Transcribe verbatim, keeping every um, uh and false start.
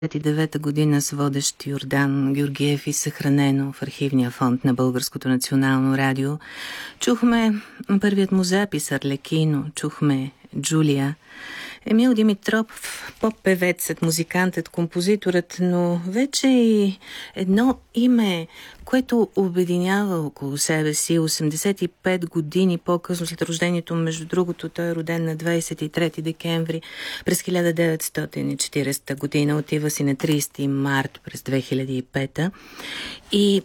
хиляда деветстотин и девета година с водещ Йордан Георгиев и съхранено в архивния фонд на Българското национално радио. Чухме първият му запис Арлекино, чухме Джулия. Емил Димитров, поп-певецът, музикантът, композиторът, но вече и едно име, което обединява около себе си. осемдесет и пет години по-късно след рождението, между другото, той е роден на двадесет и трети декември през хиляда деветстотин и четиридесета година, отива си на тридесети март през две хиляди и пета. И